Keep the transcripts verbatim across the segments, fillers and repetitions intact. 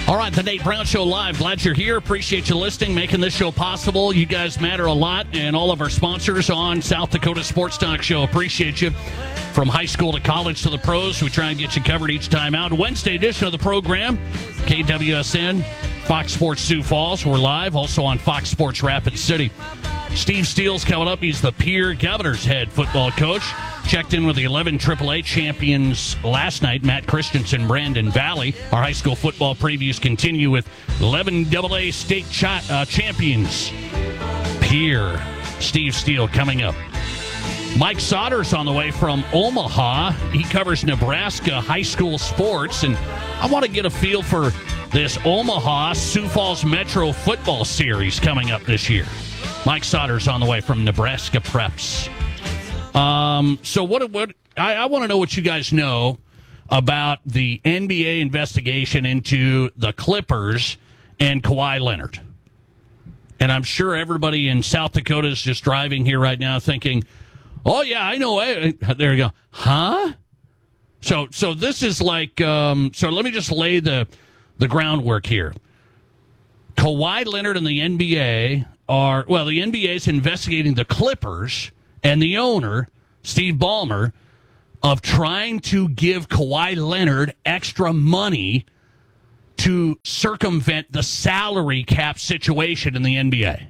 All right, the Nate Brown Show live. Glad you're here. Appreciate you listening, making this show possible. You guys matter a lot, and all of our sponsors on South Dakota Sports Talk Show. Appreciate you. From high school to college to the pros, we try and get you covered each time out. Wednesday edition of the program, K W S N, Fox Sports Sioux Falls. We're live, also on Fox Sports Rapid City. Steve Steele's coming up. He's the Pierre Governor's head football coach. Checked in with the eleven triple A champions last night, Matt Christensen, Brandon Valley. Our high school football previews continue with eleven double A state ch- uh, champions. Pierre, Steve Steele coming up. Mike Sauter's on the way from Omaha. He covers Nebraska high school sports, and I want to get a feel for this Omaha Sioux Falls Metro football series coming up this year. Mike Sauter's on the way from Nebraska Preps. Um, so what? What I, I want to know what you guys know about the N B A investigation into the Clippers and Kawhi Leonard. And I'm sure everybody in South Dakota is just driving here right now thinking, "Oh yeah, I know." There you go. Huh? So so this is like. Um, so let me just lay the the groundwork here. Kawhi Leonard and the N B A are well. The N B A is investigating the Clippers and the owner, Steve Ballmer, of trying to give Kawhi Leonard extra money to circumvent the salary cap situation in the N B A.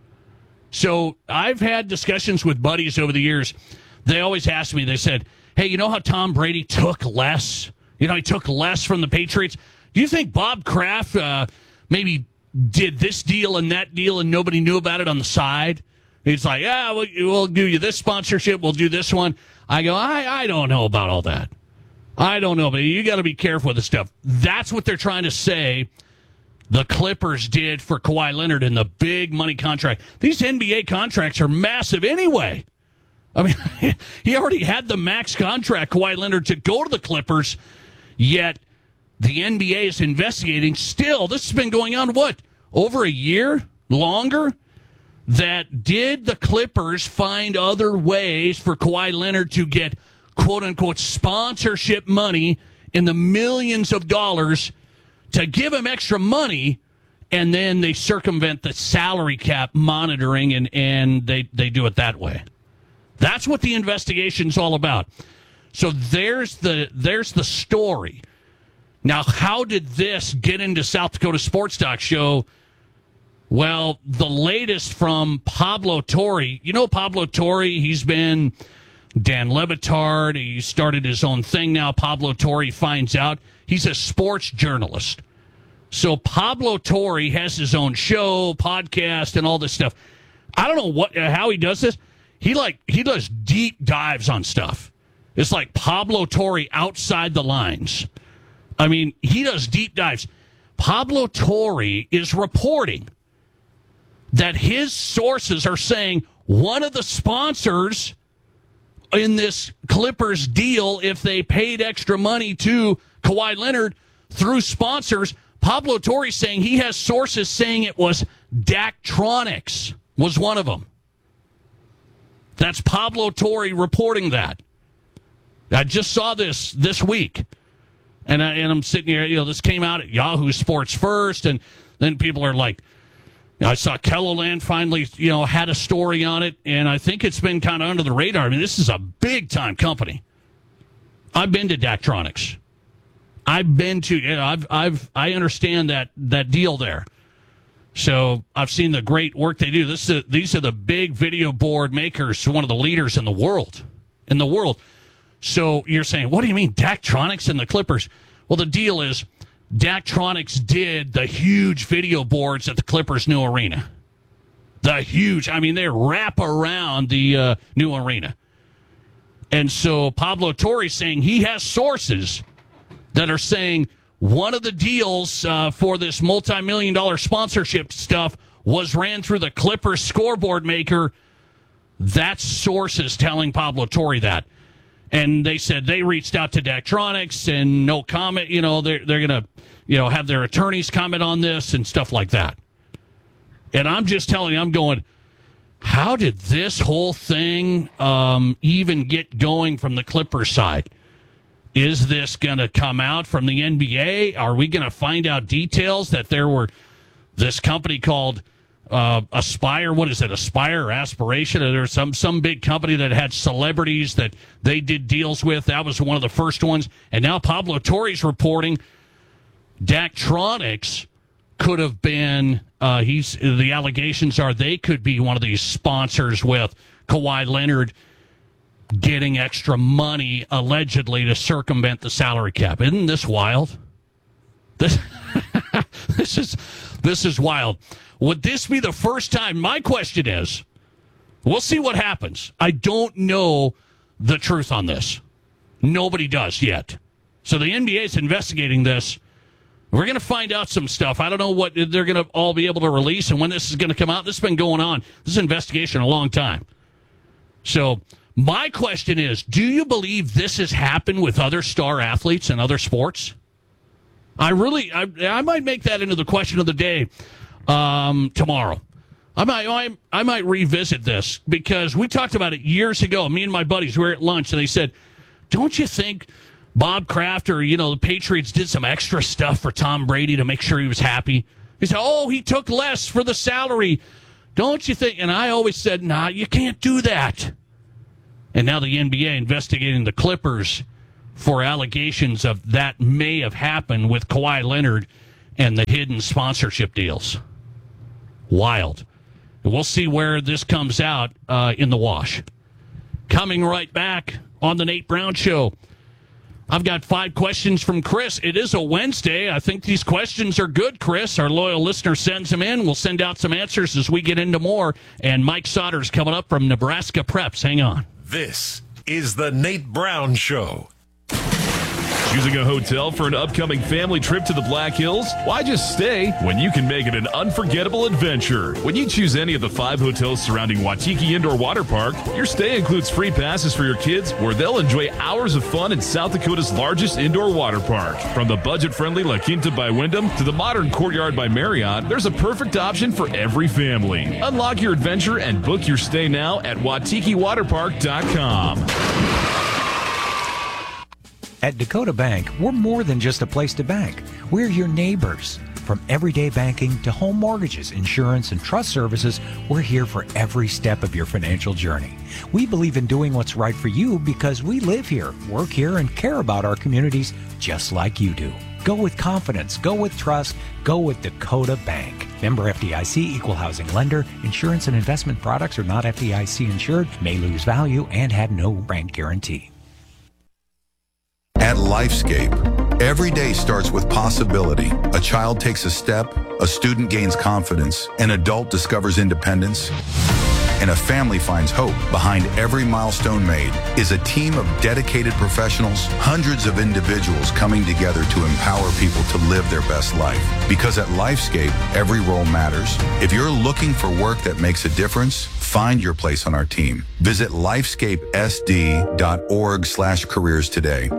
So I've had discussions with buddies over the years. They always ask me, they said, hey, you know how Tom Brady took less? You know, he took less from the Patriots. Do you think Bob Kraft uh, maybe did this deal and that deal and nobody knew about it on the side? He's like, yeah, we'll, we'll do you this sponsorship. We'll do this one. I go, I, I don't know about all that. I don't know, but you got to be careful with this stuff. That's what they're trying to say the Clippers did for Kawhi Leonard in the big money contract. These N B A contracts are massive anyway. I mean, he already had the max contract, Kawhi Leonard, to go to the Clippers, yet the N B A is investigating still. This has been going on, what, over a year? Longer? That did the Clippers find other ways for Kawhi Leonard to get, quote-unquote, sponsorship money in the millions of dollars to give him extra money, and then they circumvent the salary cap monitoring, and, and they, they do it that way. That's what the investigation's all about. So there's the there's the story. Now, how did this get into South Dakota Sports Talk Show? Well, the latest from Pablo Torre. You know Pablo Torre, he's been Dan Le Batard. He started his own thing now. Pablo Torre finds out. He's a sports journalist. So Pablo Torre has his own show, podcast, and all this stuff. I don't know what how he does this. He like he does deep dives on stuff. It's like Pablo Torre outside the lines. I mean, he does deep dives. Pablo Torre is reporting that his sources are saying one of the sponsors in this Clippers deal, if they paid extra money to Kawhi Leonard through sponsors, Pablo Torre saying he has sources saying it was Daktronics was one of them. That's Pablo Torre reporting that. I just saw this this week. And, I, and I'm sitting here, you know, this came out at Yahoo Sports first, and then people are like, you know, I saw Kelloland finally, you know, had a story on it, and I think it's been kind of under the radar. I mean, this is a big-time company. I've been to Daktronics. I've been to, you know, I've, I've, I understand that, that deal there. So I've seen the great work they do. This is, these are the big video board makers, one of the leaders in the world, in the world. So you're saying, what do you mean, Daktronics and the Clippers? Well, the deal is Daktronics did the huge video boards at the Clippers' new arena. The huge, I mean, they wrap around the uh, new arena. And so Pablo Torre is saying he has sources that are saying one of the deals uh, for this multi-million dollar sponsorship stuff was ran through the Clippers scoreboard maker. That's sources telling Pablo Torre that. And they said they reached out to Daktronics and no comment. You know, they're, they're going to, you know, have their attorneys comment on this and stuff like that. And I'm just telling you, I'm going, how did this whole thing um, even get going from the Clippers side? Is this going to come out from the N B A? Are we going to find out details that there were this company called uh, Aspire? What is it? Aspire or Aspiration? Or there's some some big company that had celebrities that they did deals with. That was one of the first ones. And now Pablo Torre's reporting Daktronics could have been. Uh, he's the allegations are they could be one of these sponsors with Kawhi Leonard getting extra money, allegedly, to circumvent the salary cap. Isn't this wild? This, this is this is wild. Would this be the first time? My question is, we'll see what happens. I don't know the truth on this. Nobody does yet. So the N B A is investigating this. We're going to find out some stuff. I don't know what they're going to all be able to release and when this is going to come out. This has been going on. This is an investigation a long time. So my question is, do you believe this has happened with other star athletes and other sports? I really, I, I might make that into the question of the day um, tomorrow. I might, I, I might revisit this because we talked about it years ago. Me and my buddies were at lunch and they said, don't you think Bob Kraft or, you know, the Patriots did some extra stuff for Tom Brady to make sure he was happy? He said, oh, he took less for the salary. Don't you think? And I always said, nah, you can't do that. And now the N B A investigating the Clippers for allegations of that may have happened with Kawhi Leonard and the hidden sponsorship deals. Wild. And we'll see where this comes out uh, in the wash. Coming right back on the Nate Brown Show. I've got five questions from Chris. It is a Wednesday. I think these questions are good, Chris. Our loyal listener sends them in. We'll send out some answers as we get into more. And Mike Sauter's coming up from Nebraska Preps. Hang on. This is the Nate Brown Show. Choosing a hotel for an upcoming family trip to the Black Hills? Why just stay when you can make it an unforgettable adventure? When you choose any of the five hotels surrounding Waikiki Indoor Water Park, your stay includes free passes for your kids where they'll enjoy hours of fun in South Dakota's largest indoor water park. From the budget-friendly La Quinta by Wyndham to the modern Courtyard by Marriott, there's a perfect option for every family. Unlock your adventure and book your stay now at Waikiki Water Park dot com. At Dakota Bank, we're more than just a place to bank. We're your neighbors. From everyday banking to home mortgages, insurance, and trust services, we're here for every step of your financial journey. We believe in doing what's right for you because we live here, work here, and care about our communities just like you do. Go with confidence. Go with trust. Go with Dakota Bank. Member F D I C, equal housing lender. Insurance and investment products are not F D I C insured, may lose value, and have no bank guarantee. At Lifescape, every day starts with possibility. A child takes a step, a student gains confidence, an adult discovers independence, and a family finds hope. Behind every milestone made is a team of dedicated professionals, hundreds of individuals coming together to empower people to live their best life. Because at Lifescape, every role matters. If you're looking for work that makes a difference, find your place on our team. Visit lifescapesd.org slash careers today.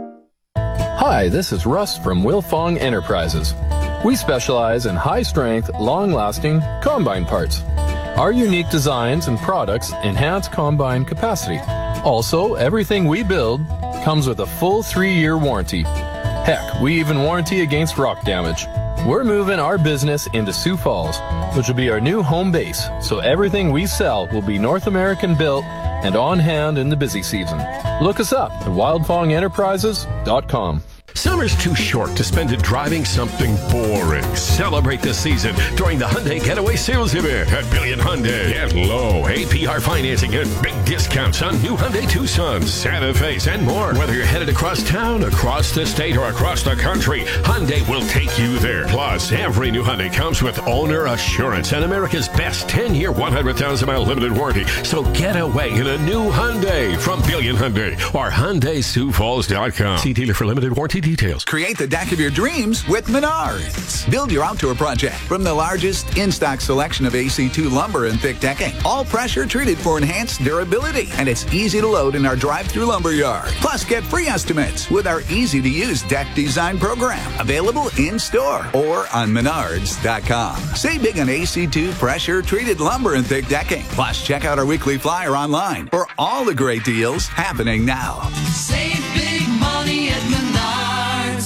Hi, this is Russ from Wilfong Enterprises. We specialize in high-strength, long-lasting combine parts. Our unique designs and products enhance combine capacity. Also, everything we build comes with a full three-year warranty. Heck, we even warranty against rock damage. We're moving our business into Sioux Falls, which will be our new home base, so everything we sell will be North American built and on hand in the busy season. Look us up at wildfong enterprises dot com. Summer's too short to spend it driving something boring. Celebrate the season during the Hyundai Getaway Sales Event at Billion Hyundai. Get low A P R financing and big discounts on new Hyundai Tucsons, Santa Fe's, and more. Whether you're headed across town, across the state, or across the country, Hyundai will take you there. Plus, every new Hyundai comes with owner assurance and America's best ten-year, one hundred thousand mile limited warranty. So get away in a new Hyundai from Billion Hyundai or Hyundai Sioux Falls dot com. See dealer for limited warranty details. Create the deck of your dreams with Menards. Build your outdoor project from the largest in-stock selection of A C two lumber and thick decking. All pressure treated for enhanced durability. And it's easy to load in our drive-through lumber yard. Plus, get free estimates with our easy-to-use deck design program. Available in-store or on Menards dot com. Save big on A C two pressure-treated lumber and thick decking. Plus, check out our weekly flyer online for all the great deals happening now. Save big money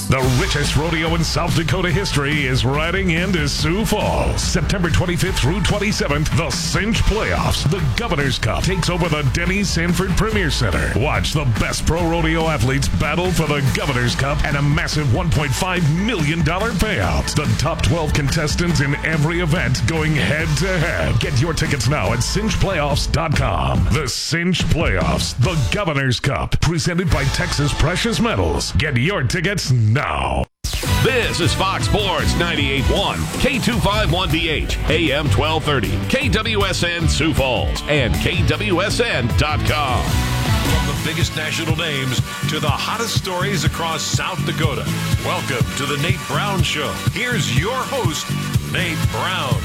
The richest rodeo in South Dakota history is riding into Sioux Falls. September twenty-fifth through twenty-seventh, the Cinch Playoffs. The Governor's Cup takes over the Denny Sanford Premier Center. Watch the best pro rodeo athletes battle for the Governor's Cup and a massive one point five million dollars payout. The top twelve contestants in every event going head-to-head. Get your tickets now at cinch playoffs dot com. The Cinch Playoffs, the Governor's Cup, presented by Texas Precious Metals. Get your tickets now. This is Fox Sports ninety-eight point one, K two fifty-one B H, A M twelve thirty, K W S N Sioux Falls, and K W S N dot com. From the biggest national names to the hottest stories across South Dakota, welcome to the Nate Brown Show. Here's your host, Nate Brown.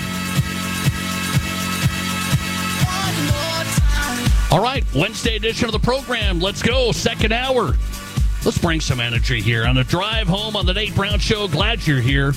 All right, Wednesday edition of the program. Let's go, second hour. Let's bring some energy here on the drive home on the Nate Brown Show. Glad you're here.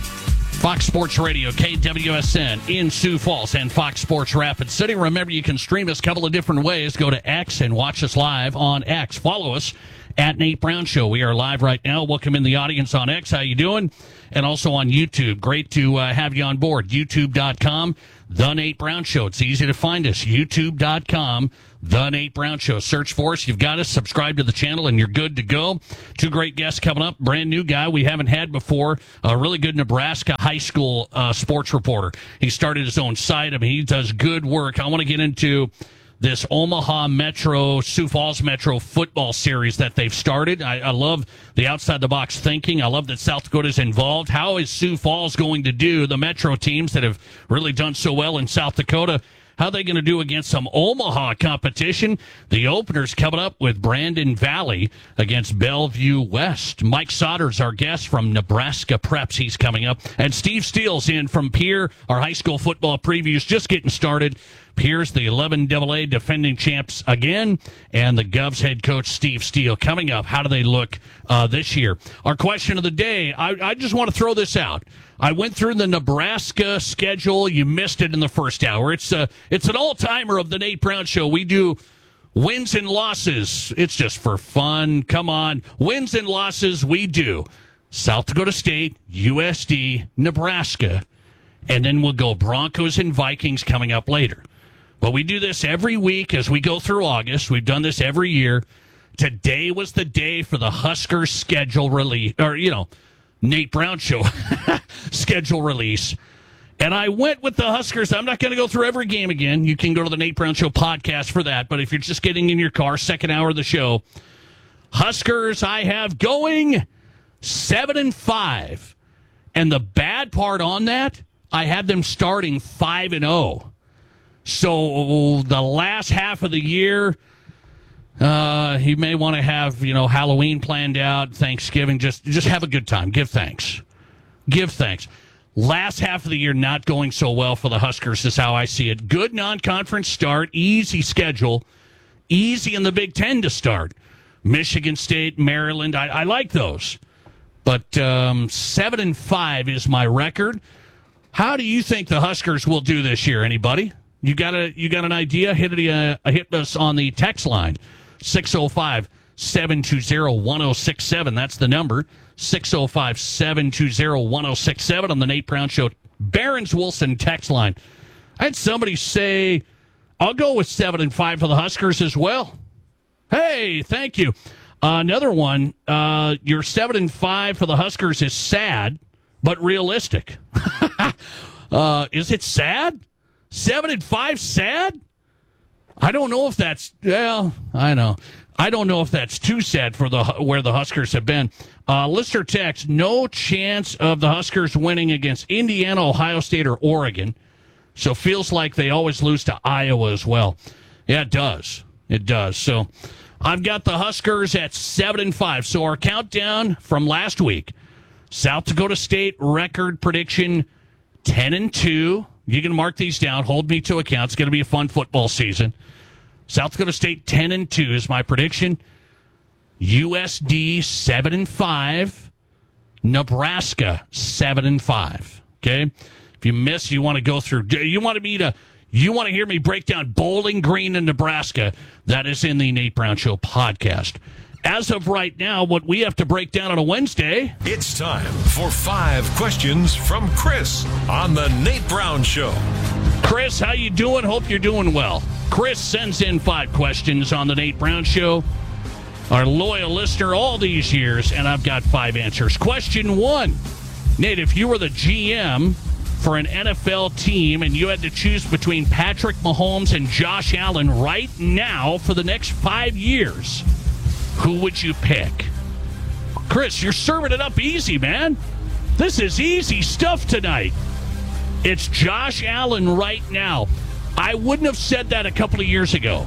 Fox Sports Radio, K W S N in Sioux Falls and Fox Sports Rapid City. Remember, you can stream us a couple of different ways. Go to X and watch us live on X. Follow us at Nate Brown Show. We are live right now. Welcome in the audience on X. How you doing? And also on YouTube. Great to uh, have you on board. YouTube dot com, The Nate Brown Show. It's easy to find us. YouTube dot com, The Nate Brown Show. Search for us. You've got us. Subscribe to the channel, and you're good to go. Two great guests coming up. Brand new guy we haven't had before. A really good Nebraska high school uh, sports reporter. He started his own site. I mean, he does good work. I want to get into this Omaha Metro, Sioux Falls Metro football series that they've started. I, I love the outside-the-box thinking. I love that South Dakota's involved. How is Sioux Falls going to do, the Metro teams that have really done so well in South Dakota, how are they going to do against some Omaha competition? The opener's coming up with Brandon Valley against Bellevue West. Mike Sauter's our guest from Nebraska Preps. He's coming up. And Steve Steele's in from Pierre. Our high school football previews just getting started. Pierre's the eleven double A defending champs again, and the Govs head coach Steve Steele coming up. How do they look uh, this year? Our question of the day, I, I just want to throw this out. I went through the Nebraska schedule. You missed it in the first hour. It's a, it's an all-timer of the Nate Brown Show. We do wins and losses. It's just for fun. Come on. Wins and losses, we do. South Dakota State, U S D, Nebraska, and then we'll go Broncos and Vikings coming up later. But we do this every week as we go through August. We've done this every year. Today was the day for the Huskers schedule release, or, you know, Nate Brown Show schedule release. And I went with the Huskers. I'm not going to go through every game again. You can go to the Nate Brown Show podcast for that. But if you're just getting in your car, second hour of the show, Huskers I have going seven and five. And the bad part on that, I had them starting five and oh. So the last half of the year, uh, you may want to have, you know, Halloween planned out, Thanksgiving. Just, just have a good time. Give thanks. Give thanks. Last half of the year not going so well for the Huskers is how I see it. Good non-conference start, easy schedule, easy in the Big Ten to start. Michigan State, Maryland, I, I like those. But um, seven and five is my record. How do you think the Huskers will do this year? Anybody? You got a you got an idea? Hit it, uh, hit us on the text line, six oh five, seven two zero, one oh six seven. That's the number, six oh five, seven two zero, one oh six seven on the Nate Brown Show. Barron's Wilson text line. I had somebody say, I'll go with seven and five for the Huskers as well. Hey, thank you. Uh, another one, uh, your seven and five for the Huskers is sad, but realistic. uh, is it sad? Seven and five, sad? I don't know if that's, well, I know. I don't know if that's too sad for the where the Huskers have been. Uh, listener text, no chance of the Huskers winning against Indiana, Ohio State, or Oregon. So feels like they always lose to Iowa as well. Yeah, it does. It does. So I've got the Huskers at seven and five. So our countdown from last week, South Dakota State record prediction ten and two. You can mark these down. Hold me to account. It's going to be a fun football season. South Dakota State ten and two is my prediction. U S D seven and five. Nebraska seven and five. Okay? If you miss, you want to go through. You want me to. You want to hear me break down Bowling Green and Nebraska? That is in the Nate Brown Show podcast. as of right now, what we have to break down on a Wednesday. It's time for five questions from Chris on the Nate Brown Show. Chris, how you doing? Hope you're doing well. Chris sends in five questions on the Nate Brown Show. Our loyal listener all these years, and I've got five answers. Question one. Nate, if you were the G M for an N F L team and you had to choose between Patrick Mahomes and Josh Allen right now for the next five years, who would you pick? Chris, you're serving it up easy, man. This is easy stuff tonight. It's Josh Allen right now. I wouldn't have said that a couple of years ago.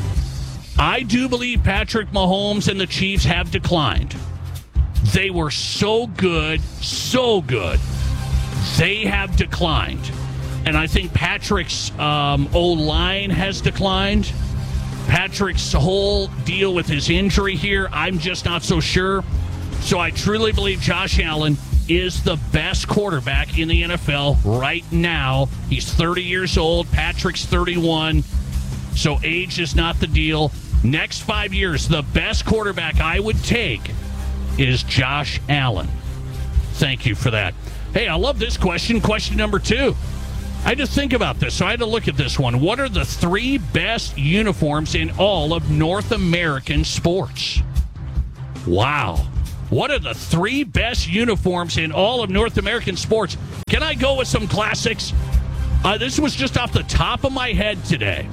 I do believe Patrick Mahomes and the Chiefs have declined. They were so good, so good. They have declined. And I think Patrick's um, O-line has declined. Patrick's whole deal with his injury here, I'm just not so sure. So I truly believe Josh Allen is the best quarterback in the N F L right now. He's thirty years old. Patrick's thirty-one. So age is not the deal. Next five years, the best quarterback I would take is Josh Allen. Thank you for that. Hey, I love this question. Question number two. I had to think about this, so I had to look at this one. What are the three best uniforms in all of North American sports? Wow. What are the three best uniforms in all of North American sports? Can I go with some classics? Uh, this was just off the top of my head today.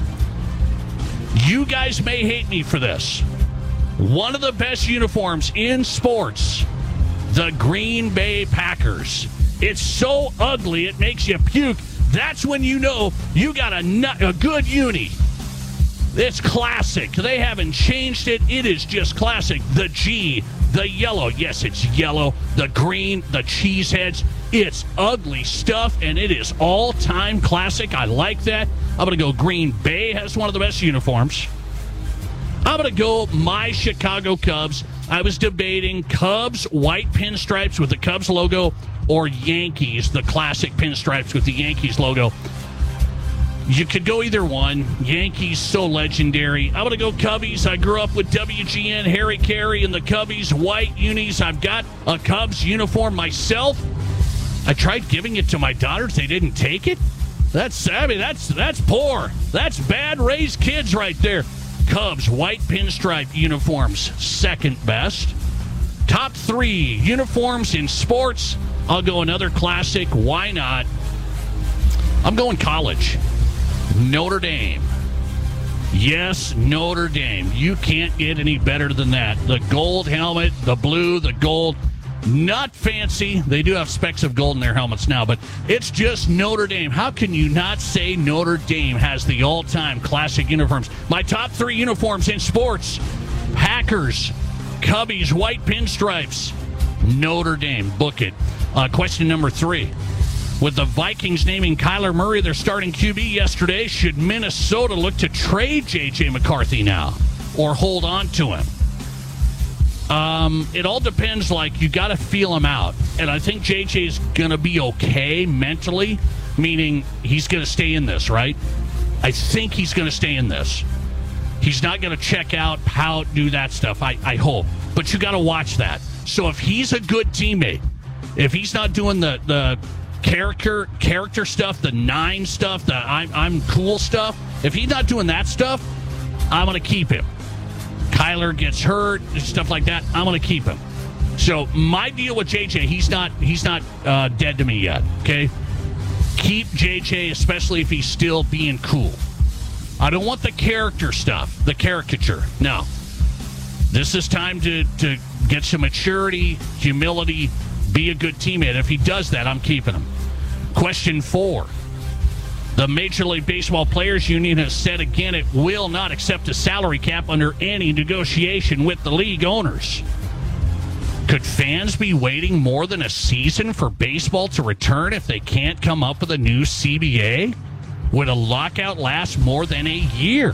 You guys may hate me for this. One of the best uniforms in sports, the Green Bay Packers. It's so ugly it makes you puke. That's when you know you got a, nut, a good uni. It's classic. They haven't changed it. It is just classic. The G, the yellow. Yes, it's yellow. The green, the cheeseheads. It's ugly stuff, and it is all-time classic. I like that. I'm going to go Green Bay has one of the best uniforms. I'm going to go my Chicago Cubs. I was debating Cubs white pinstripes with the Cubs logo or Yankees, the classic pinstripes with the Yankees logo. You could go either one. Yankees, so legendary. I'm going to go Cubbies. I grew up with W G N, Harry Carey, and the Cubbies white unis. I've got a Cubs uniform myself. I tried giving it to my daughters. They didn't take it. That's, I mean, that's that's poor. That's bad raised kids right there. Cubs white pinstripe uniforms, second best. Top three uniforms in sports. I'll go another classic. Why not? I'm going college. Notre Dame. Yes, Notre Dame. You can't get any better than that. The gold helmet, the blue, the gold. Not fancy. They do have specks of gold in their helmets now, but it's just Notre Dame. How can you not say Notre Dame has the all-time classic uniforms? My top three uniforms in sports: Packers, Cubbies, white pinstripes, Notre Dame. Book it. Uh, question number three. With the Vikings naming Kyler Murray their starting Q B yesterday, should Minnesota look to trade J J McCarthy now or hold on to him? Um, it all depends. Like, you got to feel him out. And I think J J's going to be okay mentally, meaning he's going to stay in this, right? I think he's going to stay in this. He's not going to check out, pout, do that stuff. I, I hope. But you got to watch that. So if he's a good teammate, if he's not doing the, the character character stuff, the nine stuff, the I'm, I'm cool stuff, if he's not doing that stuff, I'm going to keep him. Kyler gets hurt, stuff like that, I'm going to keep him. So my deal with J J, he's not he's not uh, dead to me yet, okay? Keep J J, especially if he's still being cool. I don't want the character stuff, the caricature. No. This is time to, to get some maturity, humility, be a good teammate. If he does that, I'm keeping him. Question four. The Major League Baseball Players Union has said again it will not accept a salary cap under any negotiation with the league owners. Could fans be waiting more than a season for baseball to return if they can't come up with a new C B A? Would a lockout last more than a year?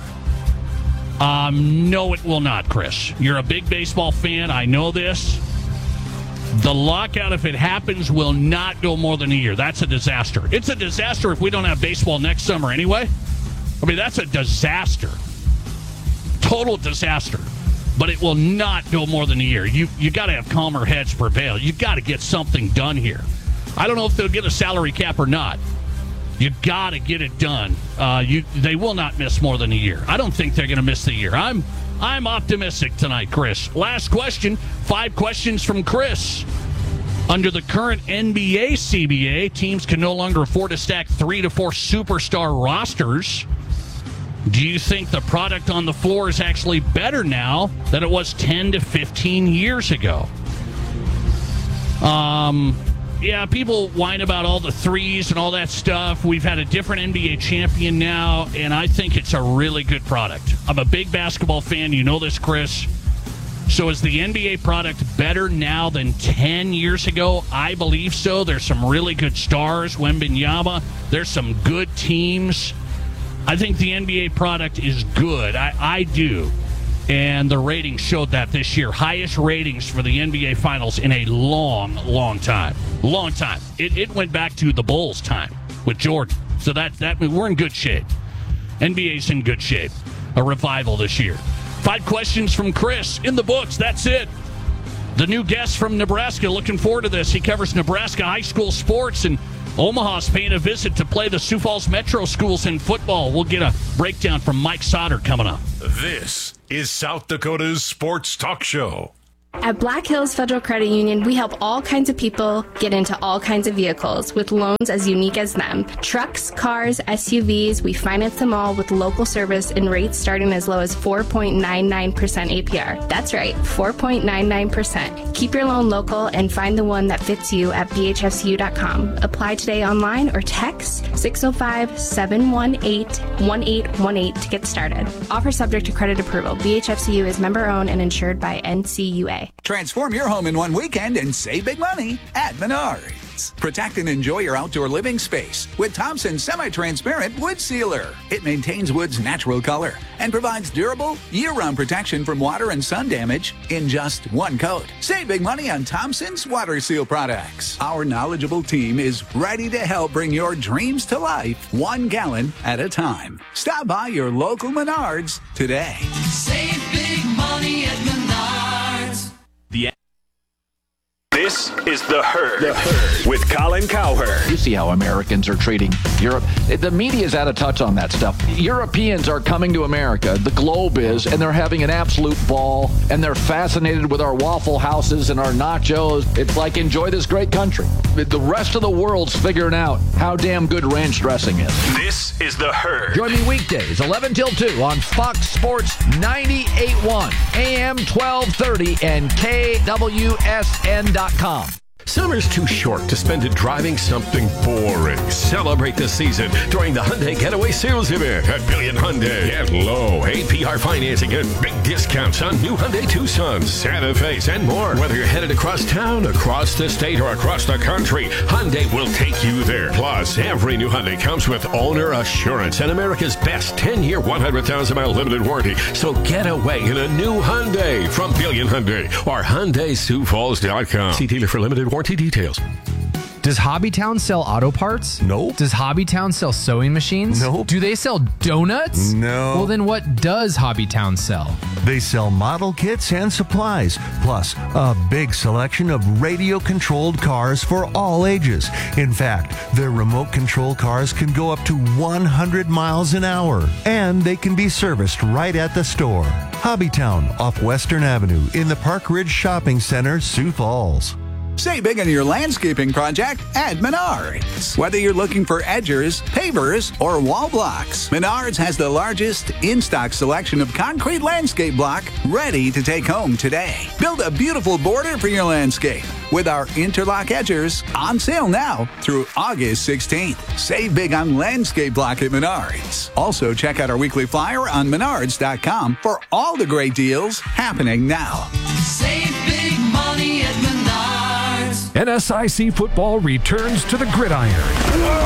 Um, no, it will not, Chris. You're a big baseball fan. I know this. The lockout, if it happens, will not go more than a year. That's a disaster. It's a disaster if we don't have baseball next summer anyway. I mean, that's a disaster. Total disaster. but it will not go more than a year. You you got to have calmer heads prevail. You got to get something done here. I don't know if they'll get a salary cap or not. You got to get it done. Uh, you they will not miss more than a year. I don't think they're going to miss the year. I'm I'm optimistic tonight, Chris. Last question. Five questions from Chris. Under the current N B A C B A, teams can no longer afford to stack three to four superstar rosters. Do you think the product on the floor is actually better now than it was ten to fifteen years ago? Um, yeah, people whine about all the threes and all that stuff. We've had a different N B A champion now, and I think it's a really good product. I'm a big basketball fan. You know this, Chris. So is the N B A product better now than ten years ago? I believe so. There's some really good stars, Wembanyama. There's some good teams. I think the N B A product is good. I, I do. And the ratings showed that this year. Highest ratings for the N B A Finals in a long, long time. Long time. It, it went back to the Bulls' time with Jordan. So that, that we're in good shape. N B A's in good shape. A revival this year. Five questions from Chris in the books. That's it. The new guest from Nebraska. Looking forward to this. He covers Nebraska high school sports, and Omaha's paying a visit to play the Sioux Falls Metro schools in football. We'll get a breakdown from Mike Sauter coming up. This is South Dakota's Sports Talk Show. At Black Hills Federal Credit Union, we help all kinds of people get into all kinds of vehicles with loans as unique as them. Trucks, cars, S U Vs, we finance them all with local service and rates starting as low as four point nine nine percent A P R. That's right, four point nine nine percent. Keep your loan local and find the one that fits you at B H F C U dot com. Apply today online or text six oh five, seven one eight, one eight one eight to get started. Offer subject to credit approval. B H F C U is member owned and insured by N C U A. Transform your home in one weekend and save big money at Menards. Protect and enjoy your outdoor living space with Thompson's semi-transparent wood sealer. It maintains wood's natural color and provides durable, year-round protection from water and sun damage in just one coat. Save big money on Thompson's water seal products. Our knowledgeable team is ready to help bring your dreams to life, one gallon at a time. Stop by your local Menards today. Save big money at Menards. This is The Herd, the Herd with Colin Cowherd. You see how Americans are treating Europe. The media's out of touch on that stuff. Europeans are coming to America, the globe is, and they're having an absolute ball, and they're fascinated with our Waffle Houses and our nachos. It's like, enjoy this great country. The rest of the world's figuring out how damn good ranch dressing is. This is The Herd. Join me weekdays, eleven till two on Fox Sports ninety-eight point one, A M twelve thirty, and K W S N dot com. Summer's too short to spend it driving something boring. Celebrate the season during the Hyundai Getaway Sales Event at Billion Hyundai. Get low A P R financing and big discounts on new Hyundai Tucsons, Santa Fe's, and more. Whether you're headed across town, across the state, or across the country, Hyundai will take you there. Plus, every new Hyundai comes with owner assurance and America's best ten-year, one hundred thousand mile limited warranty. So get away in a new Hyundai from Billion Hyundai or Hyundai Sioux Falls dot com. See dealer for limited warranty details. Does Hobbytown sell auto parts? Nope. Does Hobbytown sell sewing machines? Nope. Do they sell donuts? No. Well, then what does Hobbytown sell? They sell model kits and supplies, plus a big selection of radio-controlled cars for all ages. In fact, their remote control cars can go up to one hundred miles an hour, and they can be serviced right at the store. Hobbytown off Western Avenue in the Park Ridge Shopping Center, Sioux Falls. Save big on your landscaping project at Menards. Whether you're looking for edgers, pavers, or wall blocks, Menards has the largest in-stock selection of concrete landscape block ready to take home today. Build a beautiful border for your landscape with our interlock edgers on sale now through August sixteenth. Save big on landscape block at Menards. Also, check out our weekly flyer on Menards dot com for all the great deals happening now. Save big money at Menards. N S I C football returns to the gridiron.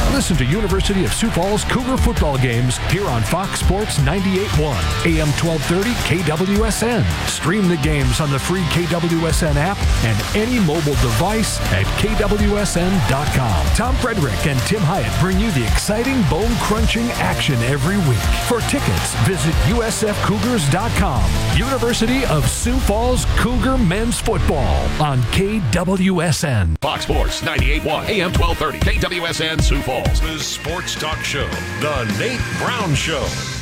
Listen to University of Sioux Falls Cougar football games here on Fox Sports ninety-eight point one, A M twelve thirty K W S N. Stream the games on the free K W S N app and any mobile device at K W S N dot com. Tom Frederick and Tim Hyatt bring you the exciting, bone-crunching action every week. For tickets, visit U S F Cougars dot com. University of Sioux Falls Cougar men's football on K W S N. Fox Sports ninety-eight point one, A M twelve thirty, K W S N, Sioux Falls. The Sports Talk Show, The Nate Brown Show.